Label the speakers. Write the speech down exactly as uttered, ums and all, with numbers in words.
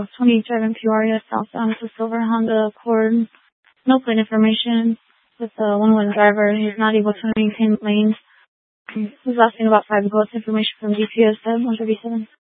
Speaker 1: twenty driving Peoria southbound with a silver Honda Accord. No plate information with a one-one driver. He's not able to maintain lanes. He was asking about five ghost information from D P S one thirty-seven.